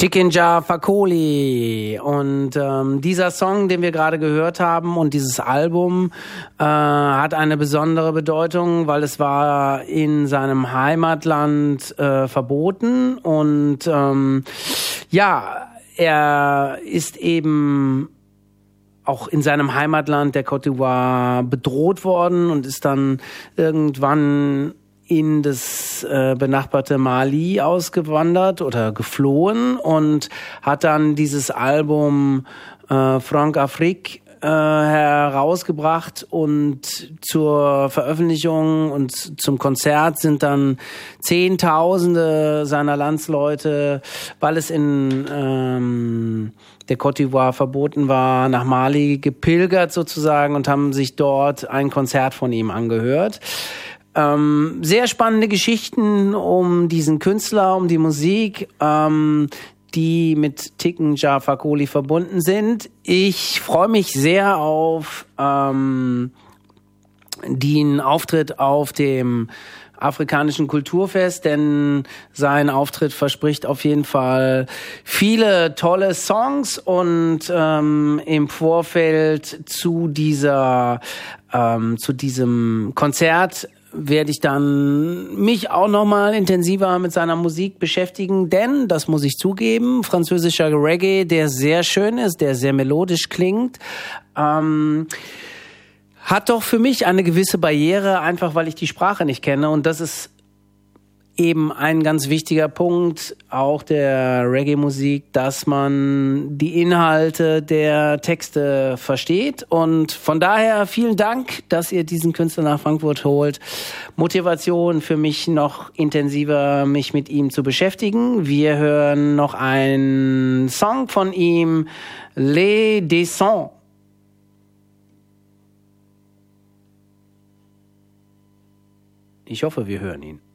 Tikinja Fakoli und dieser Song, den wir gerade gehört haben und dieses Album hat eine besondere Bedeutung, weil es war in seinem Heimatland verboten und er ist eben auch in seinem Heimatland der Côte d'Ivoire bedroht worden und ist dann irgendwann in das benachbarte Mali ausgewandert oder geflohen und hat dann dieses Album Franc Afrique herausgebracht und zur Veröffentlichung und zum Konzert sind dann Zehntausende seiner Landsleute, weil es in der Côte d'Ivoire verboten war, nach Mali gepilgert sozusagen und haben sich dort ein Konzert von ihm angehört. Sehr spannende Geschichten um diesen Künstler, um die Musik, die mit Tikinja Fakoli verbunden sind. Ich freue mich sehr auf den Auftritt auf dem Afrikanischen Kulturfest, denn sein Auftritt verspricht auf jeden Fall viele tolle Songs und im Vorfeld zu diesem Konzert werde ich dann mich auch nochmal intensiver mit seiner Musik beschäftigen, denn, das muss ich zugeben, französischer Reggae, der sehr schön ist, der sehr melodisch klingt, hat doch für mich eine gewisse Barriere, einfach weil ich die Sprache nicht kenne und das ist eben ein ganz wichtiger Punkt auch der Reggae-Musik, dass man die Inhalte der Texte versteht und von daher vielen Dank, dass ihr diesen Künstler nach Frankfurt holt. Motivation für mich noch intensiver, mich mit ihm zu beschäftigen. Wir hören noch einen Song von ihm, Les Descends. Ich hoffe, wir hören ihn.